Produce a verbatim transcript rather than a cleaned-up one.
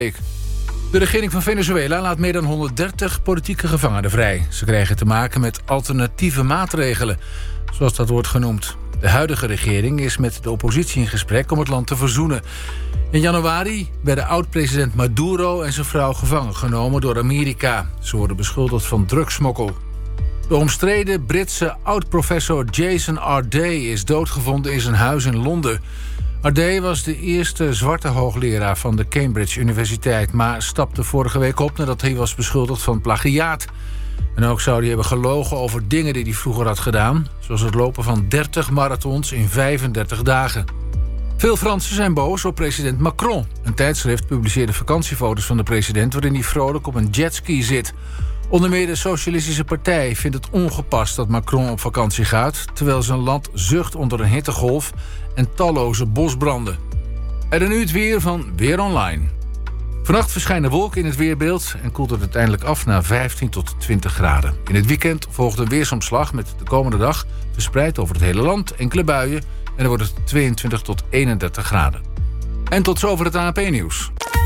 De regering van Venezuela laat meer dan honderddertig politieke gevangenen vrij. Ze krijgen te maken met alternatieve maatregelen, zoals dat wordt genoemd. De huidige regering is met de oppositie in gesprek om het land te verzoenen. In januari werden oud-president Maduro en zijn vrouw gevangen genomen door Amerika. Ze worden beschuldigd van drugssmokkel. De omstreden Britse oud-professor Jason Arday is doodgevonden in zijn huis in Londen. Arday was de eerste zwarte hoogleraar van de Cambridge Universiteit, maar stapte vorige week op nadat hij was beschuldigd van plagiaat. En ook zou hij hebben gelogen over dingen die hij vroeger had gedaan, zoals het lopen van dertig marathons in vijfendertig dagen. Veel Fransen zijn boos op president Macron. Een tijdschrift publiceerde vakantiefoto's van de president waarin hij vrolijk op een jetski zit. Onder meer de Socialistische Partij vindt het ongepast dat Macron op vakantie gaat, terwijl zijn land zucht onder een hittegolf en talloze bosbranden. En dan nu het weer van Weer Online. Vannacht verschijnen wolken in het weerbeeld en koelt het uiteindelijk af naar vijftien tot twintig graden. In het weekend volgt een weersomslag met de komende dag verspreid over het hele land enkele buien en dan wordt het tweeëntwintig tot eenendertig graden. En tot zover het A N P-nieuws.